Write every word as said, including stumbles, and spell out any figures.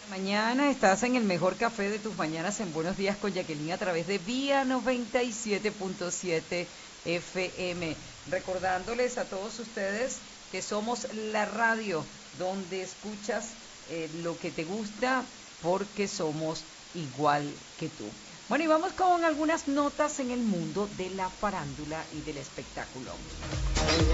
Mañana estás en el mejor café de tus mañanas en Buenos Días con Jacqueline a través de Vía noventa y siete punto siete F M. Recordándoles a todos ustedes que somos la radio donde escuchas eh, lo que te gusta porque somos igual que tú. Bueno, y vamos con algunas notas en el mundo de la farándula y del espectáculo.